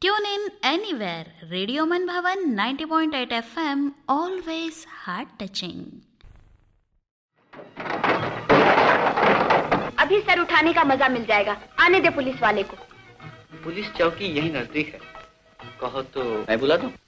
Tune in anywhere. Radio Man Bhavan 90.8 FM, always heart touching. अभी sir उठाने का मजा मिल जाएगा. आने दे पुलिस वाले को. पुलिस चौकी यही नजदीक है. कहो तो मैं बुला दूं?